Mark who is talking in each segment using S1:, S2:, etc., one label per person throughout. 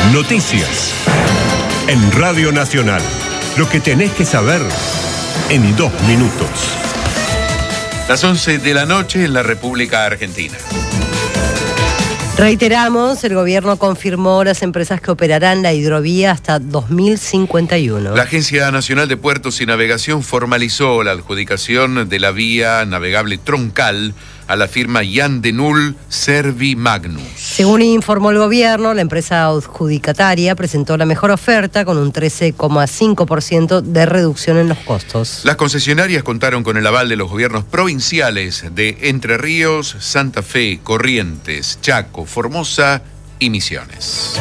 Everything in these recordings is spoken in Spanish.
S1: Noticias. En Radio Nacional. Lo que tenés que saber en 2 minutos.
S2: Las 11 de la noche en la República Argentina.
S3: Reiteramos, el gobierno confirmó las empresas que operarán la hidrovía hasta 2051.
S2: La Agencia Nacional de Puertos y Navegación formalizó la adjudicación de la vía navegable troncal a la firma Jan de Null Servimagnus.
S3: Según informó el gobierno, la empresa adjudicataria presentó la mejor oferta con un 13,5% de reducción en los costos.
S2: Las concesionarias contaron con el aval de los gobiernos provinciales de Entre Ríos, Santa Fe, Corrientes, Chaco, Formosa y Misiones.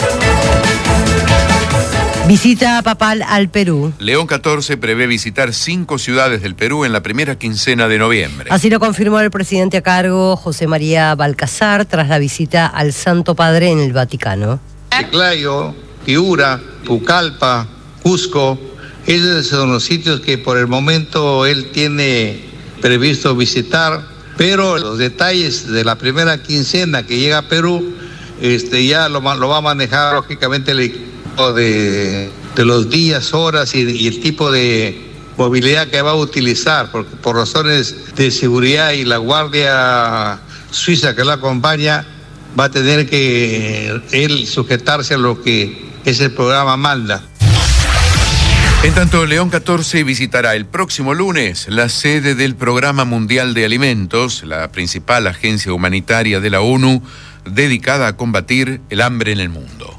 S3: Visita papal al Perú.
S2: León XIV prevé visitar 5 ciudades del Perú en la primera quincena de noviembre.
S3: Así lo confirmó el presidente a cargo, José María Balcazar, tras la visita al Santo Padre en el Vaticano.
S4: Chiclayo, Piura, Pucallpa, Cusco, esos son los sitios que por el momento él tiene previsto visitar, pero los detalles de la primera quincena que llega a Perú, ya lo va a manejar lógicamente el equipo de los días, horas y el tipo de movilidad que va a utilizar, porque por razones de seguridad y la guardia suiza que lo acompaña, va a tener que él sujetarse a lo que es el programa Malda.
S2: En tanto, León XIV visitará el próximo lunes la sede del Programa Mundial de Alimentos, la principal agencia humanitaria de la ONU dedicada a combatir el hambre en el mundo.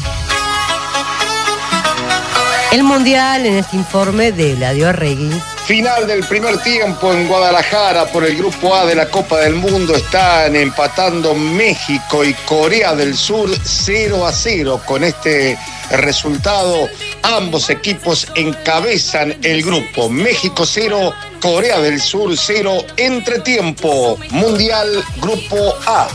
S3: El Mundial en este informe de Eladio Arregui.
S5: Final del primer tiempo en Guadalajara por el Grupo A de la Copa del Mundo. Están empatando México y Corea del Sur 0-0. Con este resultado, ambos equipos encabezan el grupo. México 0, Corea del Sur 0. Entretiempo, Mundial Grupo A.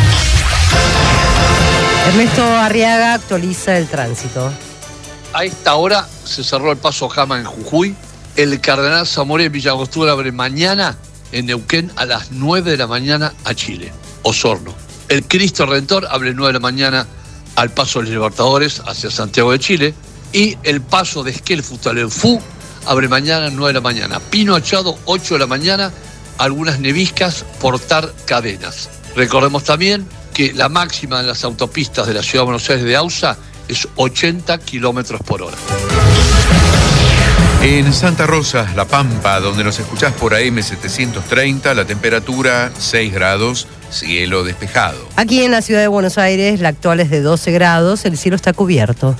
S3: Ernesto Arriaga actualiza el tránsito.
S6: A esta hora se cerró el paso Jama en Jujuy. El Cardenal Zamoré en Villa Angostura abre mañana en Neuquén a las 9 de la mañana a Chile. Osorno. El Cristo Redentor abre 9 de la mañana al paso de los Libertadores hacia Santiago de Chile. Y el paso de Esquel Futaleufú abre mañana a 9 de la mañana. Pino Achado, 8 de la mañana, algunas neviscas, Portar Cadenas. Recordemos también que la máxima en las autopistas de la Ciudad de Buenos Aires de AUSA es 80 kilómetros por hora.
S2: En Santa Rosa, La Pampa, donde nos escuchás por AM 730, la temperatura 6 grados, cielo despejado.
S3: Aquí en la Ciudad de Buenos Aires, la actual es de 12 grados, el cielo está cubierto.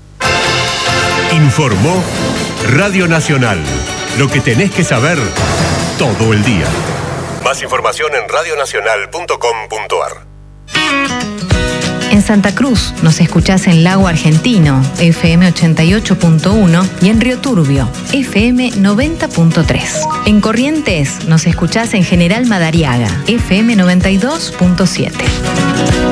S1: Informó Radio Nacional. Lo que tenés que saber todo el día. Más información en radionacional.com.ar.
S7: En Santa Cruz nos escuchás en Lago Argentino, FM 88.1 y en Río Turbio, FM 90.3. En Corrientes nos escuchás en General Madariaga, FM 92.7.